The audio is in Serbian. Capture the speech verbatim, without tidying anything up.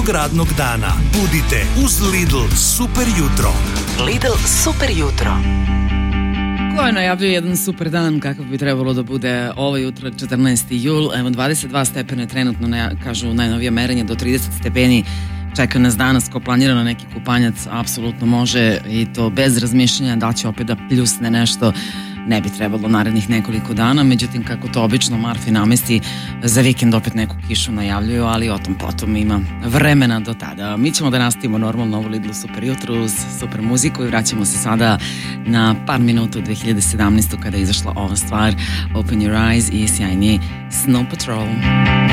radnog dana budite uz Lidl Super jutro. Lidl Super jutro. Ko najavljuje jedan super dan kakav bi trebalo da bude ovo jutro, četrnaesti jul, evo dvadeset dva stepene trenutno, ne, kažu najnovije merenje, do trideset stepeni čeka nas danas. Ko planira na neki kupanjac apsolutno može, i to bez razmišljanja da će opet da pljusne nešto. Ne bi trebalo narednih nekoliko dana, međutim kako to obično Marfi namesti, za vikend opet neku kišu najavljuju, ali o tom potom ima vremena do tada. Mi ćemo da nastavimo normalno ovo Lidlu Super jutro uz super muziku i vraćamo se sada na par minuta u dve hiljade sedamnaestoj. kada je izašla ova stvar Open Your Eyes i sjajni Snow Patrol.